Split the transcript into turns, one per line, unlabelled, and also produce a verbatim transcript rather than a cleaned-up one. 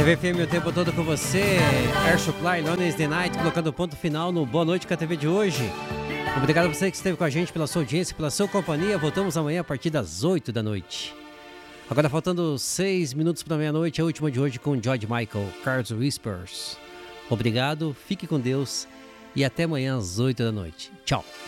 V F M o tempo todo com você. Air Supply, Lonely the Night, colocando ponto final no Boa Noite com a T V de hoje. Obrigado a você que esteve com a gente, pela sua audiência, pela sua companhia. Voltamos amanhã a partir das oito da noite. Agora faltando seis minutos para meia-noite, a última de hoje com George Michael, Cards Whispers. Obrigado, fique com Deus e até amanhã às oito da noite. Tchau.